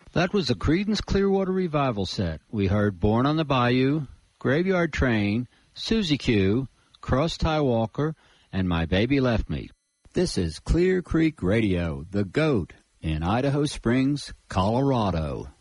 That was the Creedence Clearwater Revival set. We heard Born on the Bayou, Graveyard Train, Susie Q, Cross Ty Walker, and My Baby Left Me. This is Clear Creek Radio, the GOAT, in Idaho Springs, Colorado.